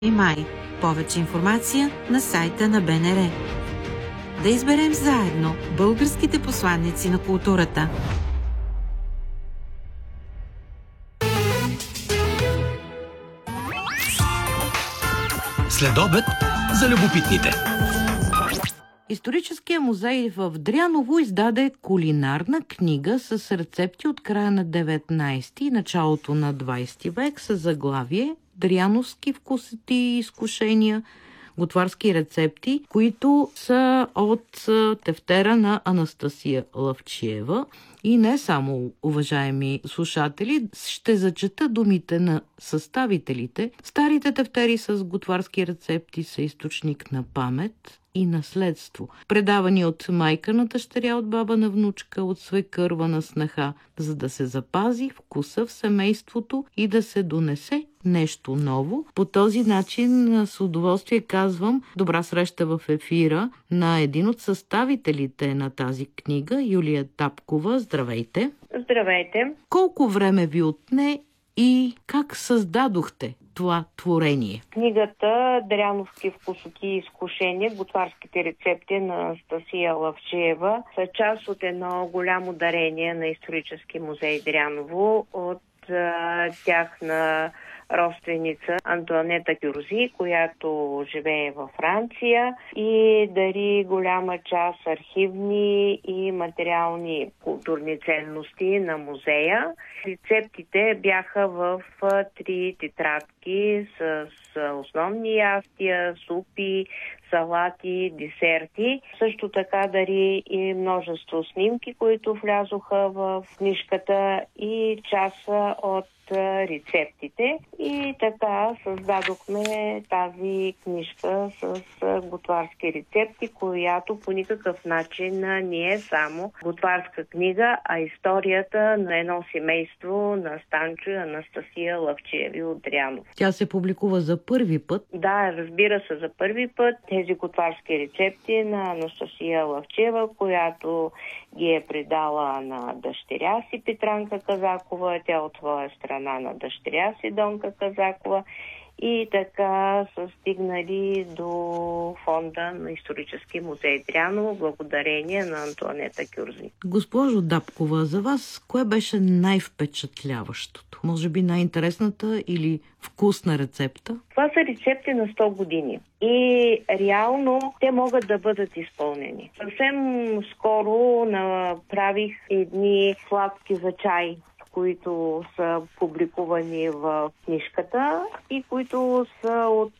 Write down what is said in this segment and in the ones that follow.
и май. Повече информация на сайта на БНР. Да изберем заедно българските посланици на културата. Следобед за любопитните. Историческия музей в Дряново издаде кулинарна книга с рецепти от края на 19 и началото на 20 век с заглавие "Дряновски вкусоти и изкушения", готварски рецепти, които са от тефтера на Анастасия Лъвчиева. И не само, уважаеми слушатели, ще зачета думите на съставителите. Старите тефтери с готварски рецепти са източник на памет и наследство, предавани от майка на дъщеря, от баба на внучка, от свекърва на снаха, за да се запази вкуса в семейството и да се донесе нещо ново. По този начин с удоволствие казвам добра среща в ефира на един от съставителите на тази книга, Юлия Тапкова. Здравейте! Здравейте! Колко време ви отне и как създадохте това творение? Книгата "Дряновски вкусоти и изкушения. Готварските рецепти" на Анастасия Лъвчиева са част от едно голямо дарение на Исторически музей Дряново от тяхна родственица Антоанета Кюрзи, която живее във Франция и дари голяма част архивни и материални културни ценности на музея. Рецептите бяха в 3 тетрадки с основни ястия, супи, салати, десерти. Също така дари и множество снимки, които влязоха в книжката и част от рецептите. И така създадохме тази книжка с готварски рецепти, която по никакъв начин не е само готварска книга, а историята на едно семейство на Станчо и Анастасия Лъвчиеви от Дряново. Тя се публикува за първи път? Да, разбира се, за първи път. Тези готварски рецепти на Анастасия Лъвчиева, която ги е предала на дъщеря си Петранка Казакова, тя от своя страна на дъщеря си Донка Казакова, и така са стигнали до фонда на Исторически музей Дряново, благодарение на Антоанета Кюрзи. Госпожо Дапкова, за вас кое беше най-впечатляващото? Може би най-интересната или вкусна рецепта? Това са рецепти на 100 години и реално те могат да бъдат изпълнени. Съвсем скоро направих едни сладки за чай, които са публикувани в книжката и които са от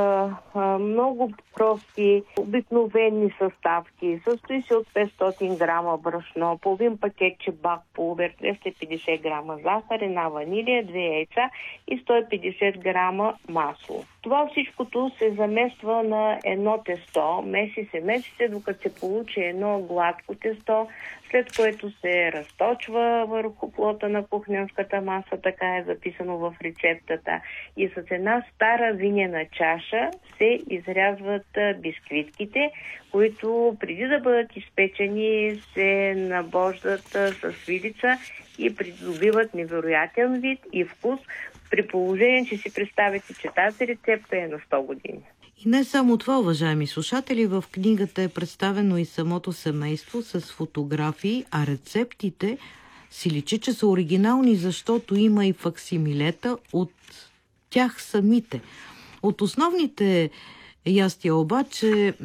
много прости, обикновени съставки. Състои се от 500 грама брашно, половин пакет чебак пулвер, 250 грама захар, една ванилия, 2 яйца и 150 грама масло. Това всичкото се замества на едно тесто, меси се, докато се получи едно гладко тесто, след което се разточва върху плота на кухненската маса, така е записано в рецептата. И с една стара винена чаша се изрязват бисквитките, които преди да бъдат изпечени се набождат с вилица и придобиват невероятен вид и вкус, при положение, че си представите, че тази рецепта е на 100 години. И не само това, уважаеми слушатели, в книгата е представено и самото семейство с фотографии, а рецептите си личи, че са оригинални, защото има и факсимилета от тях самите. От основните ястия обаче